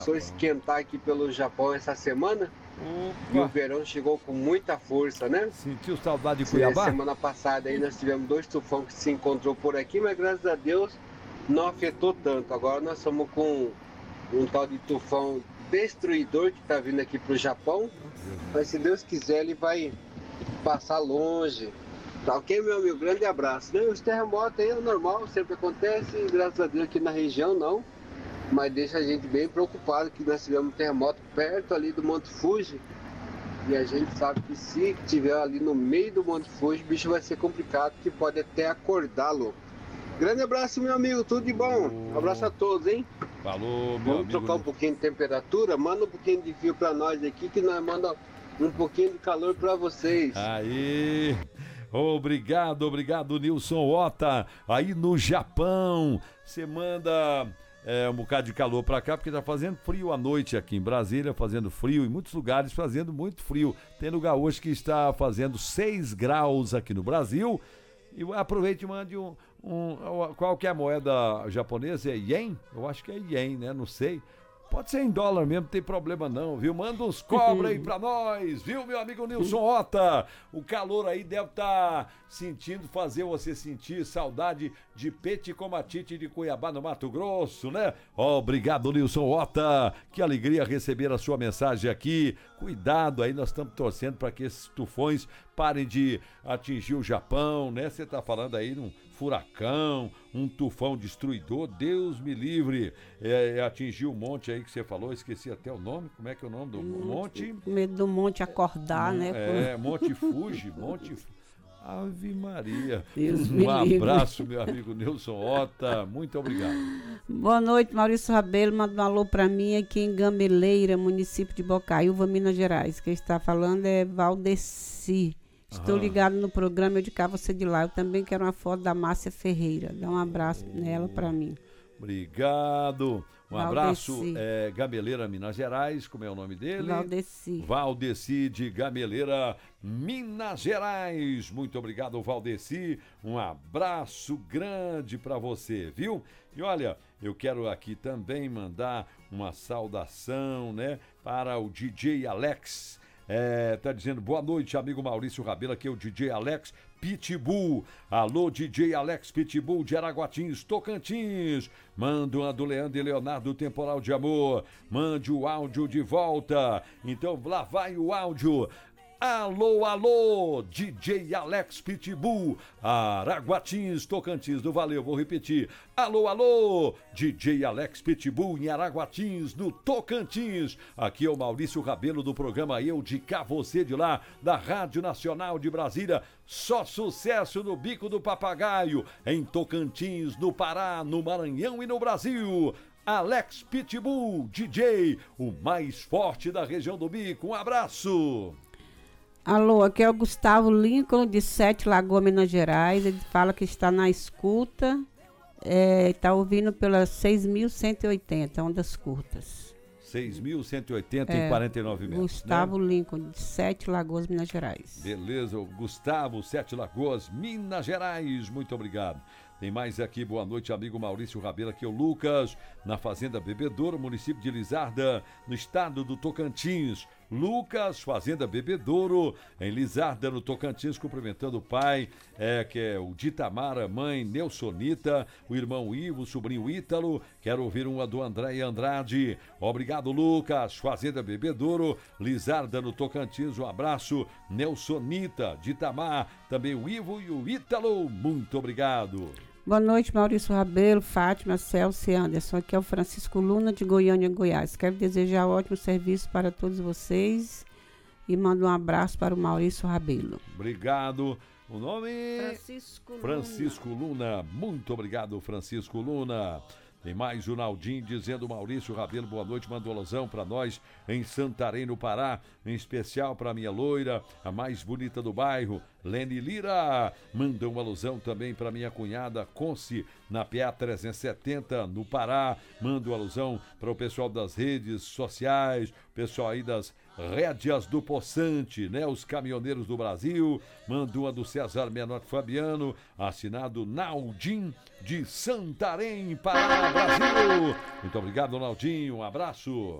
Começou a esquentar aqui pelo Japão essa semana. E o verão chegou com muita força, né? Sentiu saudade de Cuiabá? Semana passada aí nós tivemos 2 tufões que se encontrou por aqui, mas graças a Deus não afetou tanto. Agora nós estamos com um tal de tufão destruidor que está vindo aqui para o Japão. Mas se Deus quiser ele vai passar longe. Tá ok, meu amigo? Grande abraço. Né? Os terremotos aí é normal, sempre acontece. Graças a Deus aqui na região não. Mas deixa a gente bem preocupado que nós tivemos um terremoto perto ali do Monte Fuji. E a gente sabe que se tiver ali no meio do Monte Fuji, o bicho vai ser complicado, que pode até acordá-lo. Grande abraço, meu amigo, tudo de bom. Um abraço a todos, hein? Falou, meu Vamos amigo. trocar um pouquinho de temperatura, manda um pouquinho de fio pra nós aqui, que nós manda um pouquinho de calor pra vocês. Aí, obrigado, Nilson Ota, aí no Japão. Você manda um bocado de calor pra cá, porque tá fazendo frio à noite aqui em Brasília, fazendo frio, em muitos lugares fazendo muito frio. Tem lugar hoje que está fazendo 6 graus aqui no Brasil. E aproveite e mande qual que é a moeda japonesa? É ien? Eu acho que é ien, né? Não sei. Pode ser em dólar mesmo, não tem problema não, viu? Manda uns cobra aí pra nós, viu, meu amigo Nilson Ota? O calor aí deve estar sentindo, fazer você sentir saudade de Petikomatite de Cuiabá, no Mato Grosso, né? Obrigado, Nilson Ota. Que alegria receber a sua mensagem aqui. Cuidado aí, nós estamos torcendo para que esses tufões parem de atingir o Japão, né? Você tá falando aí num furacão, um tufão destruidor, Deus me livre. Atingiu um monte aí que você falou, esqueci até o nome, como é que é o nome do monte? Medo do monte acordar, né? Monte Fuji, Ave Maria. Deus Um me abraço, livre. meu amigo Nilson Ota, muito obrigado. Boa noite, Maurício Rabelo, manda um alô pra mim aqui em Gameleira, município de Bocaiúva, Minas Gerais. Quem está falando é Valdeci. Estou ligado no programa, eu de cá, você de lá. Eu também quero uma foto da Márcia Ferreira. Dá um abraço nela pra mim. Obrigado. Um Valdeci. abraço, Gameleira, Minas Gerais, como é o nome dele? Valdeci. Valdeci de Gameleira, Minas Gerais. Muito obrigado, Valdeci. Um abraço grande para você, viu? E olha, eu quero aqui também mandar uma saudação, né, para o DJ Alex. Tá dizendo, boa noite, amigo Maurício Rabelo, aqui é o DJ Alex Pitbull. Alô, DJ Alex Pitbull de Araguatins, Tocantins. Manda uma do Leandro e Leonardo, Temporal de Amor. Mande o áudio de volta. Então, lá vai o áudio. Alô, DJ Alex Pitbull, Araguatins, Tocantins, do Valeu, vou repetir. Alô, DJ Alex Pitbull em Araguatins, no Tocantins. Aqui é o Maurício Rabelo do programa Eu de Cá, Você de Lá, da Rádio Nacional de Brasília. Só sucesso no Bico do Papagaio, em Tocantins, no Pará, no Maranhão e no Brasil. Alex Pitbull, DJ, o mais forte da região do Bico. Um abraço. Alô, aqui é o Gustavo Lincoln, de Sete Lagoas, Minas Gerais. Ele fala que está na escuta, está ouvindo pela 6.180, ondas curtas. 6.180 em 49 metros. Gustavo, né? Lincoln, de Sete Lagoas, Minas Gerais. Beleza, o Gustavo, Sete Lagoas, Minas Gerais. Muito obrigado. Tem mais aqui, boa noite, amigo Maurício Rabelo, aqui é o Lucas, na Fazenda Bebedouro, município de Lizarda, no estado do Tocantins. Lucas, Fazenda Bebedouro, em Lizarda, no Tocantins, cumprimentando o pai, que é o Ditamara, mãe Nelsonita, o irmão Ivo, o sobrinho Ítalo. Quero ouvir uma do André Andrade. Obrigado, Lucas, Fazenda Bebedouro, Lizarda, no Tocantins. Um abraço, Nelsonita, Ditamar, também o Ivo e o Ítalo. Muito obrigado. Boa noite, Maurício Rabelo, Fátima, Celso e Anderson. Aqui é o Francisco Luna, de Goiânia, Goiás. Quero desejar ótimo serviço para todos vocês e mando um abraço para o Maurício Rabelo. Obrigado. O nome? Francisco Luna. Muito obrigado, Francisco Luna. Tem mais o Naldinho dizendo, Maurício Rabelo, boa noite, manda um alusão para nós em Santarém, no Pará, em especial para minha loira, a mais bonita do bairro, Lene Lira mandou uma alusão também para minha cunhada Conce, na PA 370, no Pará. Mando alusão para o pessoal das redes sociais, pessoal aí das rédeas do Poçante, né? Os caminhoneiros do Brasil. Mando uma do César Menotti Fabiano, assinado Naldinho de Santarém, Pará, Brasil. Muito obrigado, Naldinho. Um abraço.